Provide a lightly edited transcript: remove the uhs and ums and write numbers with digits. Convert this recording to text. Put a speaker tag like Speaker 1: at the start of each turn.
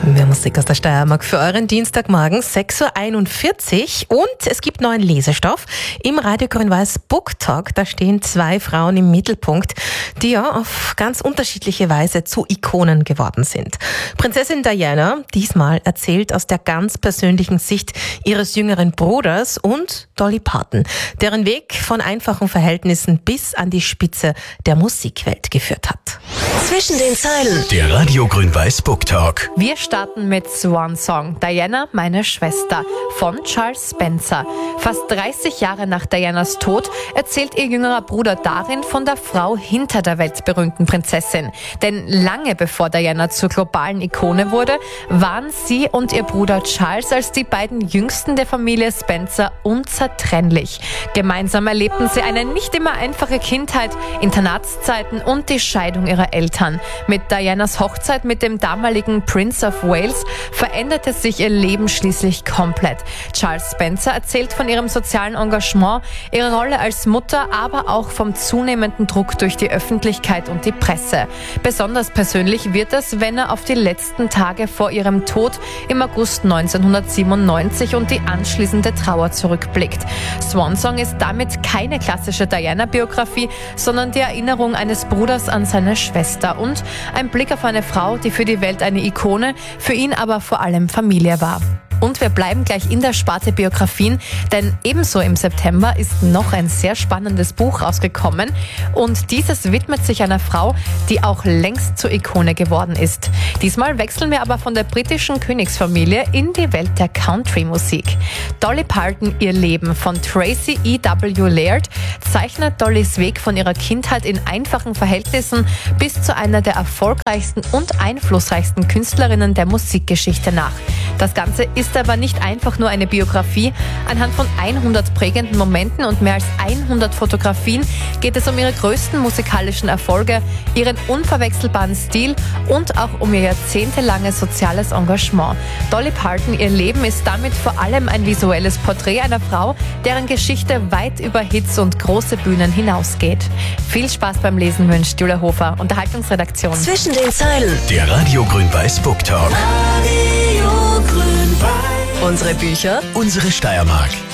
Speaker 1: Mehr Musik aus der Steiermark für euren Dienstagmorgen, 6.41 Uhr. Und es gibt neuen Lesestoff im Radio Grün-Weiß Book Talk. Da stehen zwei Frauen im Mittelpunkt, die ja auf ganz unterschiedliche Weise zu Ikonen geworden sind. Prinzessin Diana, diesmal erzählt aus der ganz persönlichen Sicht ihres jüngeren Bruders, und Dolly Parton, deren Weg von einfachen Verhältnissen bis an die Spitze der Musikwelt geführt hat.
Speaker 2: Zwischen den Zeilen.
Speaker 3: Der Radio Grün-Weiß Book Talk.
Speaker 4: Wir starten mit Swan Song, Diana, meine Schwester, von Charles Spencer. Fast 30 Jahre nach Dianas Tod erzählt ihr jüngerer Bruder darin von der Frau hinter der weltberühmten Prinzessin. Denn lange bevor Diana zur globalen Ikone wurde, waren sie und ihr Bruder Charles als die beiden Jüngsten der Familie Spencer unzertrennlich. Gemeinsam erlebten sie eine nicht immer einfache Kindheit, Internatszeiten und die Scheidung ihrer Eltern. Mit Dianas Hochzeit mit dem damaligen Prince of Wales veränderte sich ihr Leben schließlich komplett. Charles Spencer erzählt von ihrem sozialen Engagement, ihrer Rolle als Mutter, aber auch vom zunehmenden Druck durch die Öffentlichkeit und die Presse. Besonders persönlich wird es, wenn er auf die letzten Tage vor ihrem Tod im August 1997 und die anschließende Trauer zurückblickt. Swan Song ist damit keine klassische Diana-Biografie, sondern die Erinnerung eines Bruders an seine Schwester und ein Blick auf eine Frau, die für die Welt eine Ikone, für ihn aber vor allem Familie war. Und wir bleiben gleich in der Sparte Biografien, denn ebenso im September ist noch ein sehr spannendes Buch rausgekommen und dieses widmet sich einer Frau, die auch längst zur Ikone geworden ist. Diesmal wechseln wir aber von der britischen Königsfamilie in die Welt der Country-Musik. Dolly Parton, ihr Leben von Tracy E.W. Laird zeichnet Dollys Weg von ihrer Kindheit in einfachen Verhältnissen bis zu einer der erfolgreichsten und einflussreichsten Künstlerinnen der Musikgeschichte nach. Das Ganze ist aber nicht einfach nur eine Biografie. Anhand von 100 prägenden Momenten und mehr als 100 Fotografien geht es um ihre größten musikalischen Erfolge, ihren unverwechselbaren Stil und auch um ihr jahrzehntelanges soziales Engagement. Dolly Parton, ihr Leben ist damit vor allem ein visuelles Porträt einer Frau, deren Geschichte weit über Hits und große Bühnen hinausgeht. Viel Spaß beim Lesen wünscht Julia Hofer, Unterhaltungsredaktion.
Speaker 2: Zwischen den Zeilen.
Speaker 3: Der Radio Grün-Weiß Book Talk.
Speaker 2: Unsere Bücher,
Speaker 3: Unsere Steiermark.